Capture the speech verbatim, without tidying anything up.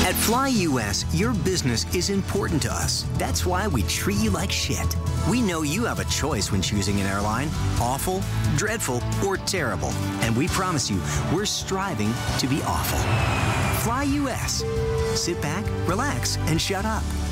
At FlyUS, your business is important to us. That's why we treat you like shit. We know you have a choice when choosing an airline: awful, dreadful, or terrible. And we promise you, we're striving to be awful. FlyUS. Sit back, relax, and shut up.